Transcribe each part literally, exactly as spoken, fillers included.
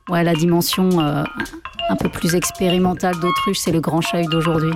Ouais, la dimension euh, un peu plus expérimentale d'Autruche, c'est le grand chahut d'aujourd'hui.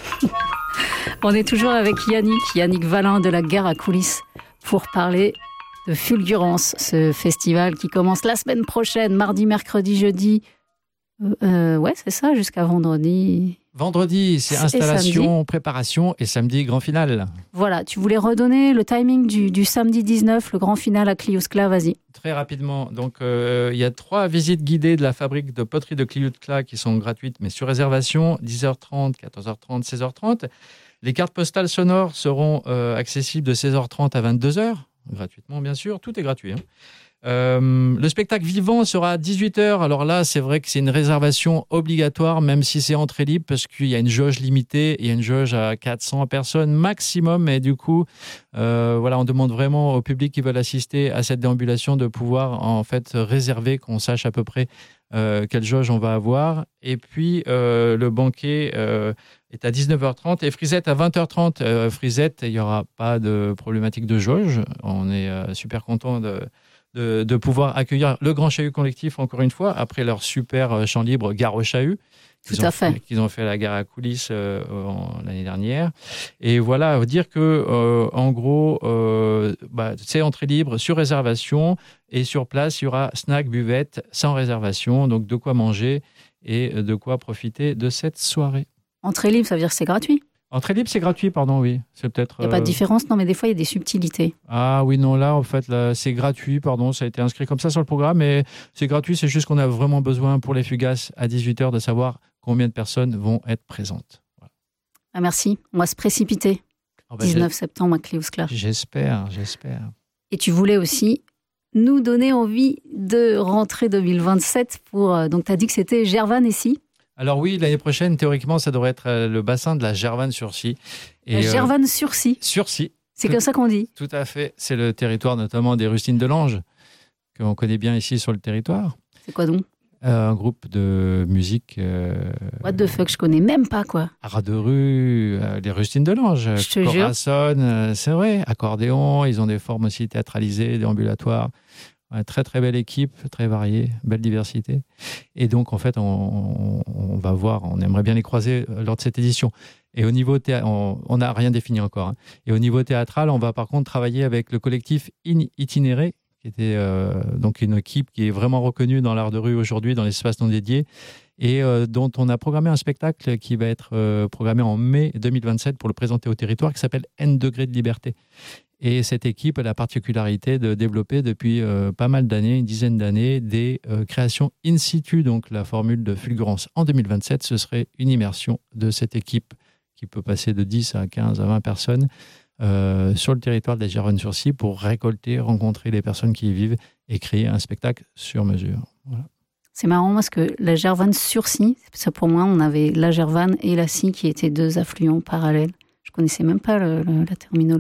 On est toujours avec Yannick, Yannick Valin de la Gare à Coulisses, pour parler de Fulgurance, ce festival qui commence la semaine prochaine, mardi, mercredi, jeudi. Euh, ouais, c'est ça, jusqu'à vendredi. Vendredi, c'est installation, préparation et samedi, grand final. Voilà, tu voulais redonner le timing du, du samedi dix-neuf, le grand final à Cliouscla, vas-y. Très rapidement, donc euh, il y a trois visites guidées de la fabrique de poterie de Cliouscla qui sont gratuites, mais sur réservation, dix heures trente, quatorze heures trente, seize heures trente. Les cartes postales sonores seront euh, accessibles de seize heures trente à vingt-deux heures, gratuitement bien sûr, tout est gratuit. Hein. Euh, le spectacle vivant sera à dix-huit heures. Alors là, c'est vrai que c'est une réservation obligatoire, même si c'est entrée libre, parce qu'il y a une jauge limitée, il y a une jauge à quatre cents personnes maximum. Et du coup, euh, voilà, on demande vraiment au public qui veulent assister à cette déambulation de pouvoir en fait réserver, qu'on sache à peu près euh, quelle jauge on va avoir. Et puis, euh, le banquet euh, est à dix-neuf heures trente et Frisette à vingt heures trente. Euh, Frisette, il n'y aura pas de problématique de jauge. On est euh, super content de... De, de pouvoir accueillir le Grand Chahut Collectif, encore une fois, après leur super chant libre Gare au Chahut. Tout à fait. Qu'ils ont fait à la Gare à Coulisses euh, en, l'année dernière. Et voilà, vous dire que, euh, en gros, euh, bah, c'est entrée libre sur réservation et sur place, il y aura snack, buvette, sans réservation, donc de quoi manger et de quoi profiter de cette soirée. Entrée libre, ça veut dire que c'est gratuit? Entrée libre, c'est gratuit, pardon, oui. C'est peut-être. Il n'y a pas de différence, non, mais des fois, il y a des subtilités. Ah oui, non, là, en fait, là, c'est gratuit, pardon, ça a été inscrit comme ça sur le programme, mais c'est gratuit, c'est juste qu'on a vraiment besoin pour les Fugaces à dix-huit heures de savoir combien de personnes vont être présentes. Voilà. Ah, merci, on va se précipiter. Oh ben dix-neuf septembre à Cliouscla. J'espère, j'espère. Et tu voulais aussi nous donner envie de rentrer deux mille vingt-sept pour. Donc, tu as dit que c'était Gervanne-Essy. Alors oui, l'année prochaine, théoriquement, ça devrait être le bassin de la Gervanne-Surcy. La Gervanne-Surcy. Surcy. C'est tout, comme ça qu'on dit. Tout à fait. C'est le territoire notamment des Rustines de Lange, qu'on connaît bien ici sur le territoire. C'est quoi donc euh, Un groupe de musique... Euh, What the fuck, je connais même pas, quoi. Art de rue, euh, les Rustines de Lange. Je te jure. Corazon, euh, c'est vrai. Accordéon, ils ont des formes aussi théâtralisées, déambulatoires. Ouais, très très belle équipe, très variée, belle diversité. Et donc en fait, on, on, on va voir, on aimerait bien les croiser lors de cette édition. Et au niveau théâ- on n'a rien défini encore. Hein. Et au niveau théâtral, on va par contre travailler avec le collectif In Itinéré, qui était euh, donc une équipe qui est vraiment reconnue dans l'art de rue aujourd'hui, dans l'espace non dédié, et euh, dont on a programmé un spectacle qui va être euh, programmé en mai deux mille vingt-sept pour le présenter au territoire, qui s'appelle N degrés de liberté. Et cette équipe a la particularité de développer depuis euh, pas mal d'années, une dizaine d'années, des euh, créations in situ. Donc la formule de Fulgurance en deux mille vingt-sept, ce serait une immersion de cette équipe qui peut passer de dix à quinze à vingt personnes euh, sur le territoire de la Gervanne-Surcy pour récolter, rencontrer les personnes qui y vivent et créer un spectacle sur mesure. Voilà. C'est marrant parce que la Gervanne-Surcy, ça pour moi, on avait la Gervanne et la Scie qui étaient deux affluents parallèles. Je connaissais même pas le, le, la terminologie.